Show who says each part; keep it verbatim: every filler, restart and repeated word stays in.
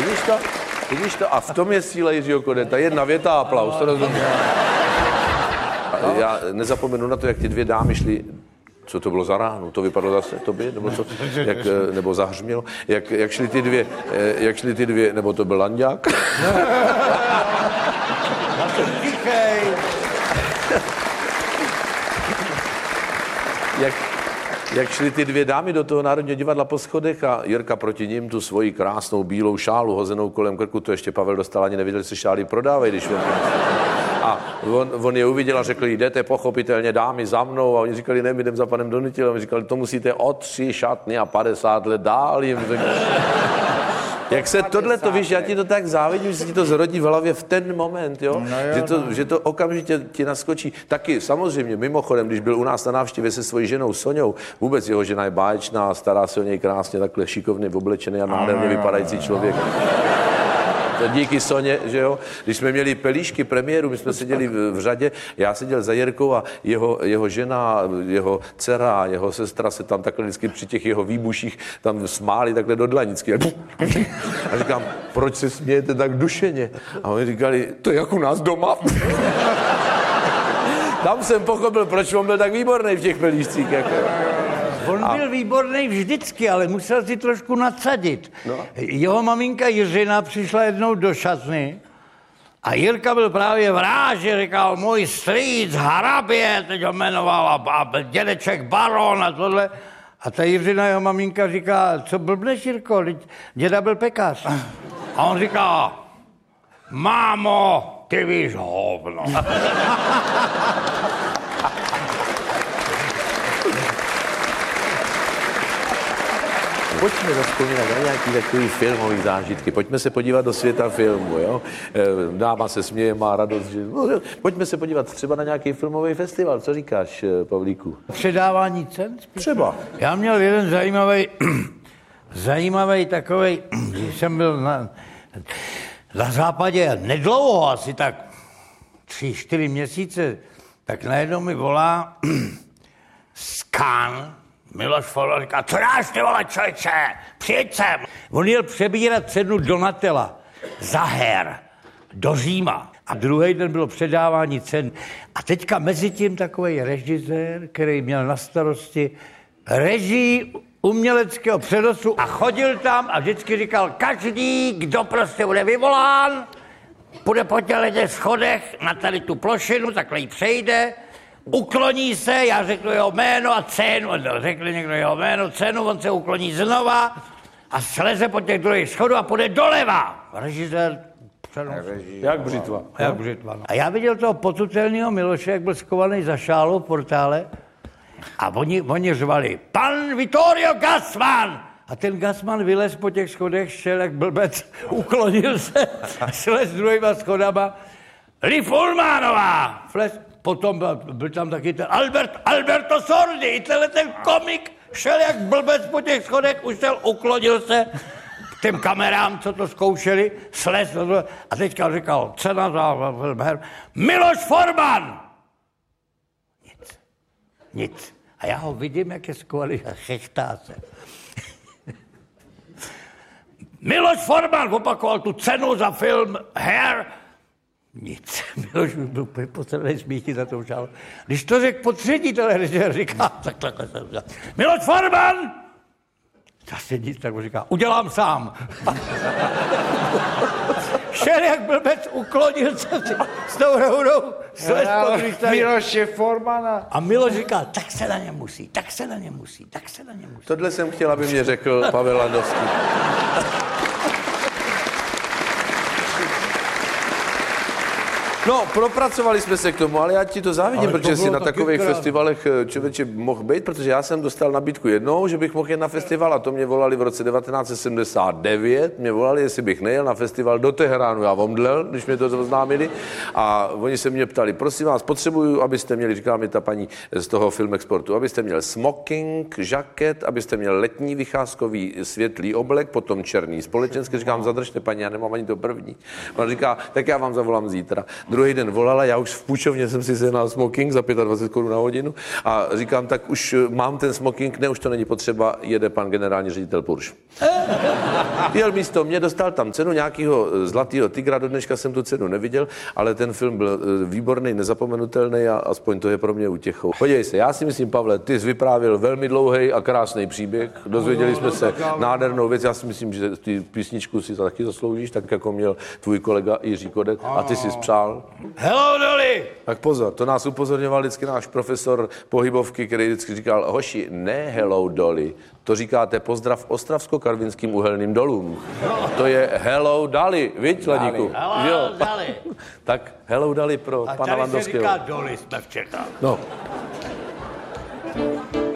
Speaker 1: Vidíš to? Vidíš to? A v tom je síla Jiřího Kodeta. Jedna věta a aplaus, to rozumím. Já nezapomenu na to, jak ty dvě dámy šly. Co to bylo za ránu? To vypadlo zase tobě? Nebo, co? Jak, nebo zahřmělo? Jak, jak šly ty dvě, jak šly ty dvě, nebo to byl Landák? jak, jak šly ty dvě dámy do toho Národního divadla po schodech a Jirka proti ním tu svoji krásnou bílou šálu hozenou kolem krku, to ještě Pavel dostal, ani nevěděl, že se šály prodávají, když on... A on, on je uviděl a řekl, jdete pochopitelně dámy za mnou. A oni říkali, ne, my jdem za panem Donitilem. Oni říkali, to musíte o tři šatny a padesát let dál. Jim řekl, jak se tohle to, víš, já ti to tak závidím, že se ti to zrodí v hlavě v ten moment, jo? No jo, že, to, no. že to okamžitě ti naskočí. Taky samozřejmě, mimochodem, když byl u nás na návštěvě se svojí ženou Soňou, vůbec jeho žena je báječná, stará se o něj krásně, takhle šikovně oblečený a nádherně vypadající člověk. To díky Soně, že jo, když jsme měli pelíšky premiéru, my jsme seděli v, v řadě, já seděl za Jirkou a jeho, jeho žena, jeho dcera, jeho sestra se tam takhle vždycky při těch jeho výbuších tam smáli takhle do dlanicky. A říkám, proč se smějete tak dušeně? A oni říkali, to je jak u nás doma. Tam jsem pochopil, proč on byl tak výborný v těch pelíšcích. Jako.
Speaker 2: On a... byl výborný vždycky, ale musel si trošku nadsadit. No. Jeho maminka Jiřina přišla jednou do šatny a Jirka byl právě v ráži, říkal, můj strýc Harabě, teď ho jmenoval, a, a dědeček Baron a tohle. A ta Jiřina, jeho maminka, říká, co blbneš, Jirko, děda byl pekař. A on říká, mámo, ty víš hovno.
Speaker 1: Pojďme zavzpomínat na nějaký takový filmový zážitky. Pojďme se podívat do světa filmu, jo. Dáma se směje, má radost. Že... Pojďme se podívat třeba na nějaký filmový festival. Co říkáš, Pavlíku?
Speaker 2: Předávání cen? Spíš?
Speaker 1: Třeba.
Speaker 2: Já měl jeden zajímavý, zajímavý takovej, když jsem byl na, na západě nedlouho, asi tak tři, čtyři měsíce, tak najednou mi volá Skan, Miloš Forman, říká, co dáš, ty vole, člověče, přijeď sem. On jel přebírat cenu Donatella za her do Říma. A druhý den bylo předávání cen. A teďka mezi tím takovej režisér, který měl na starosti režii uměleckého přenosu a chodil tam a vždycky říkal, každý, kdo prostě bude vyvolán, půjde po těch schodech na tady tu plošinu, takhle ji přejde, ukloní se, já řeknu jeho jméno a cenu, řekli někdo jeho jméno, cenu, on se ukloní znova a sleze po těch druhých schodů a půjde doleva. Režisér přenosu.
Speaker 1: Jak břitva.
Speaker 2: Jak břitva. No. A já viděl toho potutelného Miloše, jak byl skovaný za šálou v portále a oni, oni řvali, pan Vittorio Gassman! A ten Gassman vylez po těch schodech, šel jak blbec, uklonil se, slez druhýma schodama. Li Fulmanová! Fles. Potom byl, byl tam taky ten Albert, Alberto Sordi, i tenhle ten komik šel jak blbec po těch schodech, už šel, uklonil se k těm kamerám, co to zkoušeli, slez a teďka říkal, cena za film her, Miloš Forman! Nic, nic. A já ho vidím, jak je skvělý a chechtá se. Miloš Forman opakoval tu cenu za film Hair. Nic. Miloš byl potřebný smíti za tou šálu. Když to řekl pod ředitele, režisér říká, tak takhle jsem říkal, Miloš Forman! Zase nic, tak mu říká, udělám sám. Šel jak blbec, uklonil se s tou rounou, slez po
Speaker 3: Miloše Formana.
Speaker 2: A Miloš říká, tak se na ně musí, tak se na ně musí, tak se na ně musí.
Speaker 1: Tohle jsem chtěl, aby mě řekl Pavel Landovský. No, propracovali jsme se k tomu, ale já ti to závidím, ale protože jsi na takových krát. festivalech člověče mohl být, protože já jsem dostal nabídku jednou, že bych mohl jet na festival a to mě volali v roce devatenáct set sedmdesát devět, mě volali, jestli bych nejel na festival do Teheránu, já omdlel, když mě to oznámili a oni se mě ptali, prosím vás, potřebuju, abyste měli, říkala mi ta paní z toho Filmexportu, abyste měl smoking, žaket, abyste měl letní vycházkový světlý oblek, potom černý společenský, říkám, zadržte paní, já nemám ani to první. Ona říká, tak já vám zavolám zítra. druhý den volala, já už v půjčovně jsem si sehnal smoking za dvacet pět korun na hodinu a říkám, tak už mám ten smoking, ne, už to není potřeba, jede pan generální ředitel Purš. Jel místo mě, dostal tam cenu nějakého zlatého tygra, do dneška jsem tu cenu neviděl, ale ten film byl výborný, nezapomenutelný a aspoň to je pro mě útěchou. Podívej se, já si myslím, Pavle, ty jsi vyprávěl velmi dlouhý a krásný příběh, dozvěděli jsme se nádhernou věc, já si myslím, že ty písničku si taky zasloužíš, tak jako měl tvůj kolega Jiří Kodek a ty si spřál.
Speaker 2: Hello, Dolly!
Speaker 1: Tak pozor, to nás upozorňoval vždycky náš profesor pohybovky, který vždycky říkal, hoši, ne hello, Dolly, to říkáte pozdrav ostravsko-karvinským uhelným dolům. To je hello, Dolly, viď, Ladíku?
Speaker 2: Hello, Dolly.
Speaker 1: Tak hello, Dolly pro
Speaker 2: a
Speaker 1: pana Landovského.
Speaker 2: A tady se říká Dolly, jsme v Čechách.
Speaker 1: No.